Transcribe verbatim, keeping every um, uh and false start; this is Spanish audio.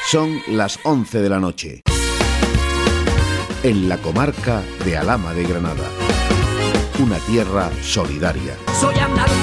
Son las once de la noche. En la comarca de Alhama de Granada. Una tierra solidaria. Soy andaluz.